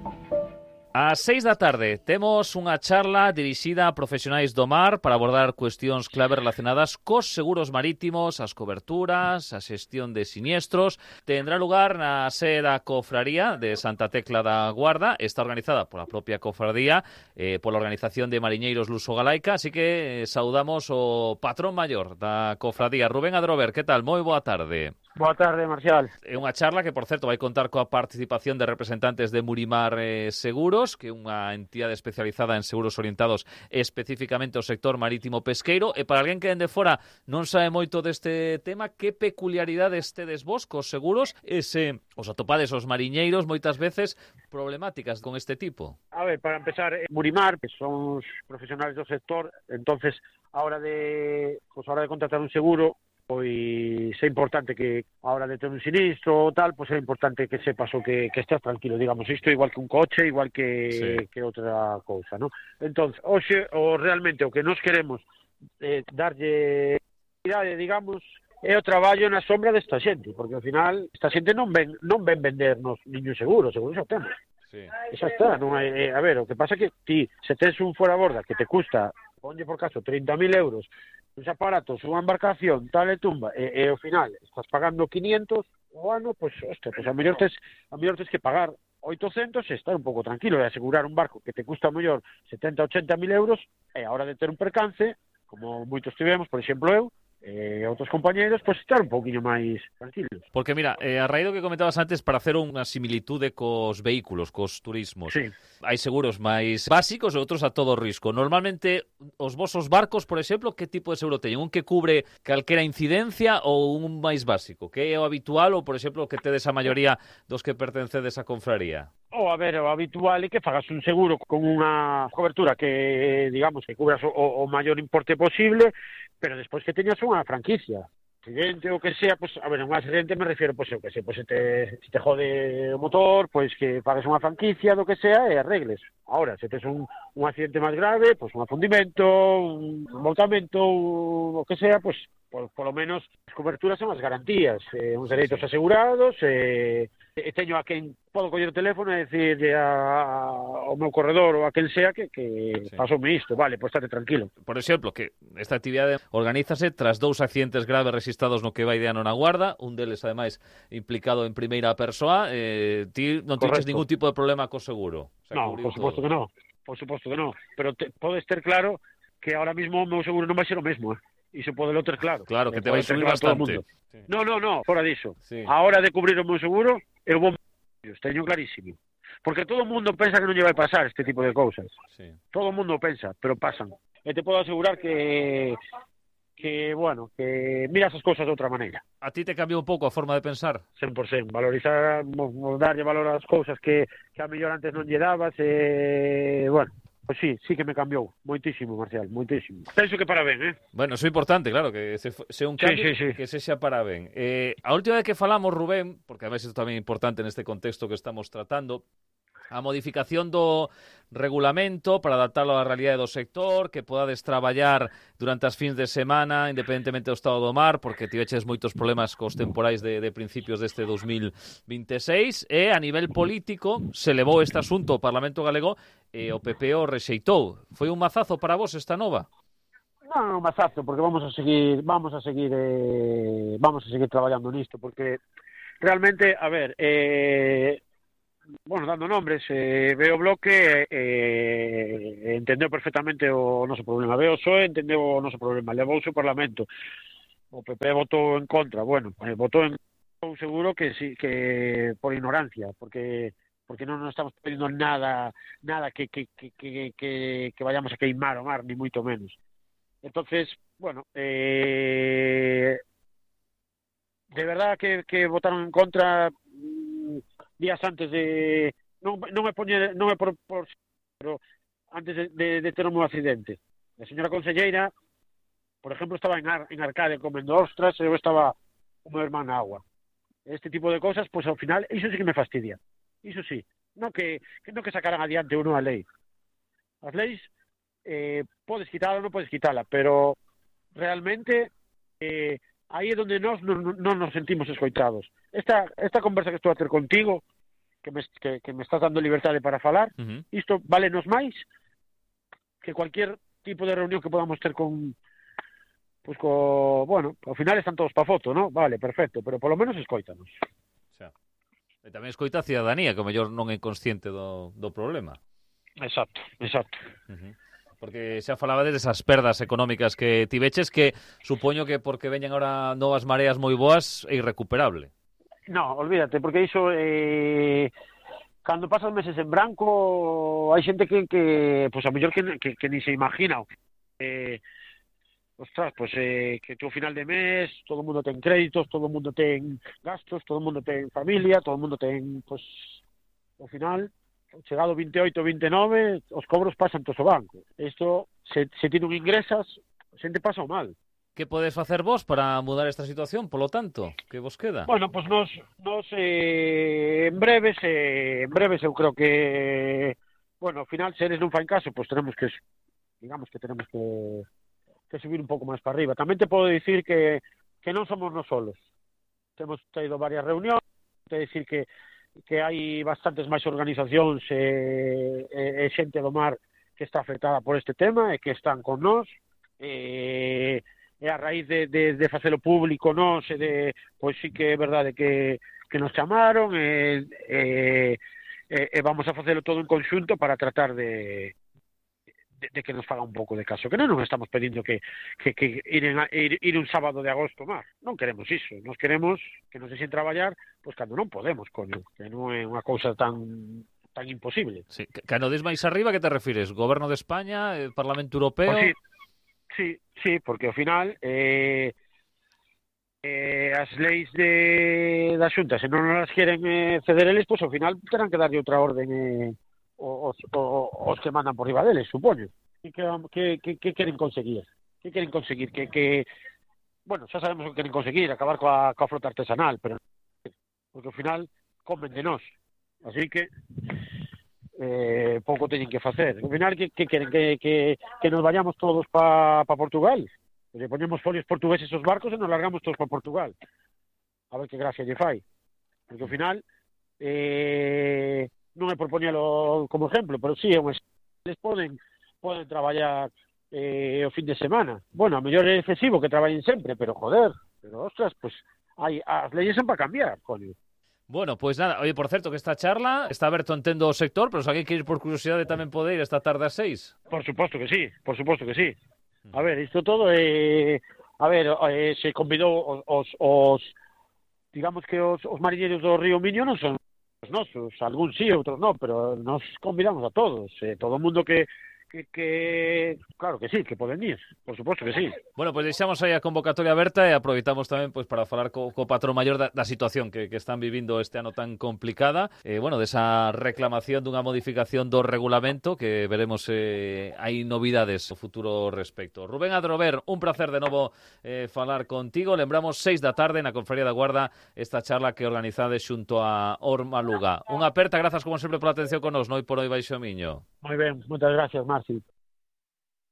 Ás 6 da tarde temos unha charla dirixida a profesionais do mar para abordar cuestións clave relacionadas cos seguros marítimos, as coberturas, a xestión de siniestros. Tendrá lugar na sede da Cofraría de Santa Tecla da Guarda. Está organizada pola propia cofradía, pola Organización de Mariñeiros Luso-Galaica, así que saudamos o patrón maior da cofradía, Rubén Adrover. Que tal? Moi boa tarde. Boa tarde, Marcial. É unha charla que, por certo, vai contar coa participación de representantes de Murimar Seguros, que é unha entidade especializada en seguros orientados especificamente ao sector marítimo pesqueiro. E para alguén que dende fora non sabe moito deste tema, que peculiaridades tedes vos cos seguros e se os atopades os mariñeiros moitas veces problemáticas con este tipo? A ver, para empezar, Murimar, que son os profesionales do sector, entonces, a hora de contratar un seguro, pois é importante que a hora de ter un sinistro ou tal, pois é importante que sepas o que estés tranquilo, digamos, isto igual que un coche, igual que outra cousa, ¿no? Entonces, hoxe, realmente o que nos queremos darlle, digamos, é o traballo na sombra desta xente, porque ao final esta xente non ven vendernos niño seguro xa temos. Sí. Xa está, non hai, a ver, o que pasa é que ti, se tens un fora borda que te custa, ponlle por caso, 30.000 euros, uns aparatos, unha embarcación, tal e tumba, e ao final estás pagando 500 o ano, pois, hostia, a mellor tes que pagar 800 e estar un pouco tranquilo e asegurar un barco que te custa a mellor 70-80.000 euros, e a hora de ter un percance, como moitos tivemos, por exemplo eu, e outros compañeiros, pois estar un pouquiño máis tranquilos. Porque mira, a raíz do que comentabas antes, para hacer unha similitude cos vehículos, cos turismos, sí. Hai seguros máis básicos e outros a todo risco. Normalmente, os vosos barcos, por exemplo, que tipo de seguro teñen? Un que cubre calquera incidencia ou un máis básico? Que é o habitual ou, por exemplo, o que tedes a maioría dos que pertencedes á confraría? A ver, o habitual é que fagas un seguro con unha cobertura que, digamos, que cubras o maior importe posible, pero despois que teñas unha franquicia. Accidente ou que sea, pues, a ver, un accidente me refiero, pues, eu que sei, pues, se te jode o motor, pois que pagues unha franquicia do que sea e arregles. Ahora, se tes un accidente máis grave, pues, un afundimento, un volcamento, o que sea, pues, por lo menos as coberturas son as garantías, uns dereitos asegurados, e teño a quen podo coller o teléfono e decirle ao meu corredor ou a quen sea que pasoume isto, vale, pois estate tranquilo. Por exemplo, que esta actividade organízase tras 2 accidentes graves registrados no que vai de ano na Guarda, un deles, ademais, implicado en primeira persoa. Ti non tiches ningún tipo de problema co seguro? No, por suposto que non. Por suposto que non. Pero podes ter claro que ahora mismo o meu seguro non vai ser o mesmo, Iso podelo ter claro. Claro, que te vai subir bastante. Sí. No, fora diso. Sí. A hora de cubrir o meu seguro, eu vou teño clarísimo. Porque todo o mundo pensa que non lle vai pasar este tipo de cousas. Sí. Todo o mundo pensa, pero pasan. E te podo asegurar que miras as cousas de outra maneira. A ti te cambiou un pouco a forma de pensar? 100%. Valorizar, darlle valor ás cousas que a mellor antes non lle dabas, pois sí que me cambiou, moitísimo, Marcial, moitísimo. Penso que para ben, Bueno, iso é importante, claro, que se un cambio sí. Que sexa para ben. A última vez que falamos, Rubén, porque además isto tamén é importante neste contexto que estamos tratando, a modificación do regulamento para adaptarlo á realidade do sector, que podades traballar durante as fins de semana, independentemente do estado do mar, porque tiveches moitos problemas cos temporais de principios deste 2026, e a nivel político se levou este asunto ao Parlamento Galego e o PP o rexeitou. Foi un mazazo para vos esta nova? Non, un mazazo, porque vamos a seguir traballando nisto, porque realmente, a ver, dando nombres, veo Bloque entendeu perfectamente o noso problema, veo PSOE entendeu o noso problema, levouse o Parlamento, o PP votou en contra, votou en contra, seguro que sí, que por ignorancia, porque non estamos pedindo nada que vayamos a queimar o mar, ni moito menos. Entonces, de verdad que votaron en contra días antes de non é por pero antes de ter o meu accidente. A señora conselleira, por exemplo, estaba en Arcade comendo ostras e eu estaba o meu irmán na agua. Este tipo de cosas, pois ao final, iso sí que me fastidia. Iso sí, non que sacaran adiante uno a lei. As leis podes quitala ou non podes quitala, pero realmente aí é onde nós non nos sentimos escoitados. Esta conversa que estou a ter contigo que me estás dando liberdade para falar. Isto válenos máis que cualquier tipo de reunión que podamos ter bueno, ao final están todos pa foto, ¿no? Vale, perfecto, pero polo menos escóitanos. Xa. E tamén escoita a cidadanía, que o mellor non é consciente do problema. Exacto. Porque xa falaba desas perdas económicas que tiveches, que supoño que porque veñan ahora novas mareas moi boas é irrecuperable. No, olvídate, porque iso cando pasas meses en branco hai xente que pois a mellor que ni se imagina ostras, pois que tú ao final de mes todo o mundo ten créditos, todo o mundo ten gastos, todo o mundo ten familia, todo o mundo ten, pois ao final, chegado 28, 29, os cobros pasan todos o banco. Isto, se ti non ingresas, a xente pasa o mal. Que podes facer vos para mudar esta situación, polo tanto? Que vos queda? Bueno, pois nos en breves eu creo que, bueno, ao final, se eles non fain caso, pois tenemos que subir un pouco máis para arriba. Tamén te podo dicir que non somos nos solos. Temos tenido varias reunións, te dicir que hai bastantes máis organizacións e xente do mar que está afectada por este tema e que están con nós, e a raíz de facelo público nós, pois sí que é verdade que nos chamaron e vamos a facelo todo en conxunto para tratar de que nos faga un pouco de caso, que non nos estamos pedindo que ir un sábado de agosto mar, non queremos iso, nos queremos que nos deixen traballar pois cando non podemos, coño, que non é unha cousa tan imposible. Sí, cando des máis arriba, que te refires? Goberno de España, Parlamento Europeo? Pues sí, porque ao final as leis da Xunta, se non as queren ceder eles, pois ao final terán que darlle outra orden os que mandan por riba deles, supoño. Que queren conseguir? Que queren conseguir? Bueno, xa sabemos o que queren conseguir, acabar coa flota artesanal, pero porque ao final comen de nós. Así que pouco teñen que facer. Ao final, que queren? Que nos vayamos todos pa Portugal? Que ponemos folios portugueses aos barcos e nos largamos todos pa Portugal. A ver que gracia lle fai. Porque ao final non é por poñelo como exemplo, pero sí, eles poden traballar o fin de semana. Bueno, a mellor é excesivo que traballen sempre, pero joder, ostras, pues as leyes son para cambiar, coño. Bueno, pues nada, oye, por certo, que esta charla está aberto, entendo, o sector, pero se alguén quere ir por curiosidade tamén pode ir esta tarde ás 6. Por suposto que sí. A ver, isto todo se convidou os digamos que os mariñeiros do Río Miño non son os nosos, algún sí, outros non, pero nos convidamos a todos, todo o mundo que claro que sí, que poden ir, por suposto que sí. Bueno, pois deixamos aí a convocatoria aberta e aproveitamos tamén pois para falar co patrón maior da situación que están vivindo este ano tan complicada, bueno, desa reclamación dunha modificación do regulamento que veremos hai novidades no futuro respecto. Rubén Adrover, un placer de novo falar contigo. Lembramos 6 da tarde na Conferencia da Guarda esta charla que organizades xunto a Orma Luga. Unha aperta, grazas como sempre pola atención con nos, noi por hoy Baixo Miño. Moi ben, moitas gracias, Marci.